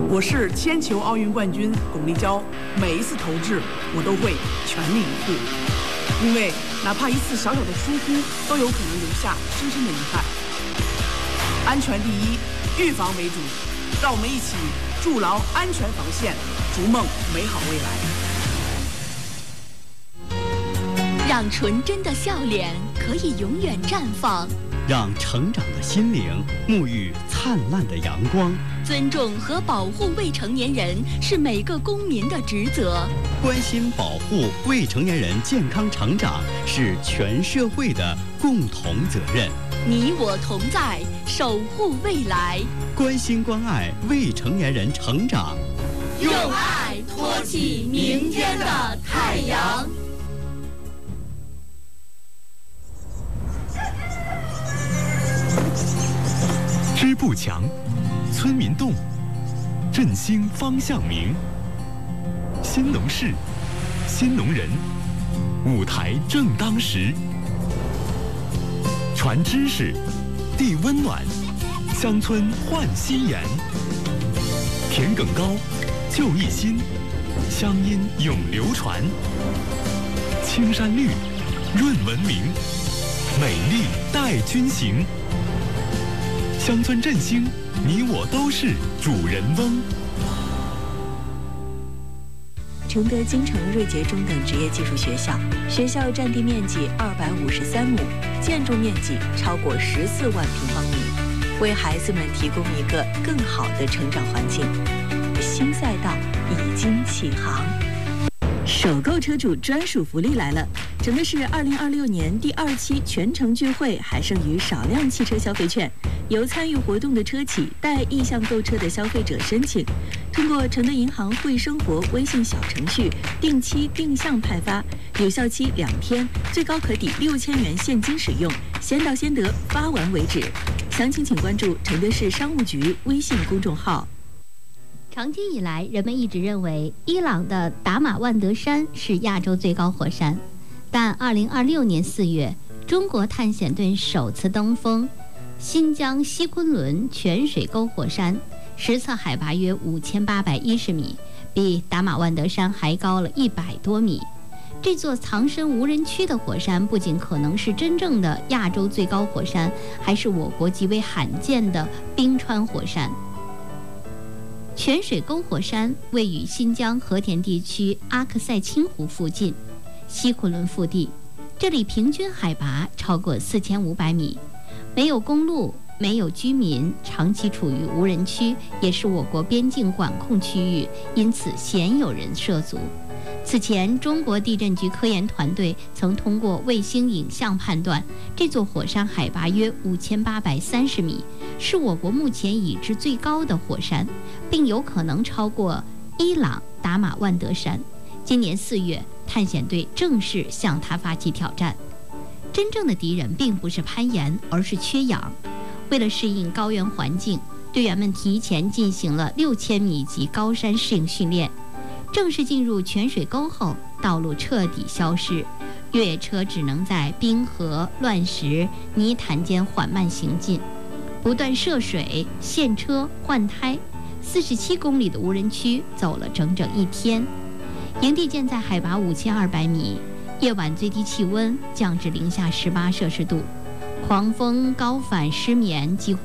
我是铅球奥运冠军巩立姣，每一次投掷我都会全力以赴，因为哪怕一次小小的疏忽，都有可能留下深深的遗憾。安全第一，预防为主，让我们一起筑牢安全防线，逐梦美好未来。让纯真的笑脸可以永远绽放， 让成长的心灵沐浴灿烂的阳光。 尊重和保护未成年人是每个公民的职责， 关心保护未成年人健康成长是全社会的共同责任。 你我同在，守护未来， 关心关爱未成年人成长， 用爱托起明天的太阳。 支部强，村民动，振兴方向明。新农事，新农人，舞台正当时。传知识，递温暖，乡村焕新颜。田埂高，就一心，乡音永流传。青山绿，润文明，美丽带军行。乡村振兴，你我都是主人翁。 承德金城瑞杰中等职业技术学校，学校占地面积253亩，建筑面积超过14万平方米，为孩子们提供一个更好的成长环境。新赛道已经起航。首购车主专属福利来了！承德市2026年第2期全城聚会还剩余少量汽车消费券，由参与活动的车企带意向购车的消费者申请，通过承德银行惠生活微信小程序定期定向派发，有效期2天，最高可抵6000元现金使用，先到先得，发完为止。详情请关注承德市商务局微信公众号。 长期以来，人们一直认为伊朗的达玛万德山是亚洲最高火山，但2026年4月，中国探险队首次登峰新疆西昆仑泉水沟火山，实测海拔约5810米，比达玛万德山还高了100多米。这座藏身无人区的火山不仅可能是真正的亚洲最高火山，还是我国极为罕见的冰川火山。泉水沟火山位于新疆和田地区阿克塞清湖附近，西昆仑腹地，这里平均海拔超过4500米，没有公路，没有居民，长期处于无人区，也是我国边境管控区域，因此鲜有人涉足。此前，中国地震局科研团队曾通过卫星影像判断，这座火山海拔约5830米，是我国目前已知最高的火山，并有可能超过伊朗达玛万德山。今年4月，探险队正式向它发起挑战。真正的敌人并不是攀岩，而是缺氧。为了适应高原环境，队员们提前进行了6000米级高山适应训练。正式进入泉水沟后，道路彻底消失，越野车只能在冰河、乱石、泥潭间缓慢行进，不断涉水、限车、换胎。47公里的无人区走了整整1天。营地建在海拔5200米，夜晚最低气温降至零下18摄氏度，狂风、高反、失眠几乎